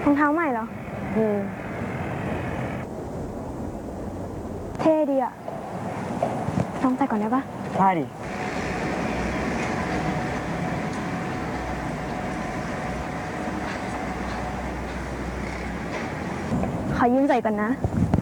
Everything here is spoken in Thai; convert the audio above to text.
องเท้าใหม่เหรอเท่ดีอะลองใส่ก่อนได้ปะได้ดิขอยืมใส่ก่อนนะ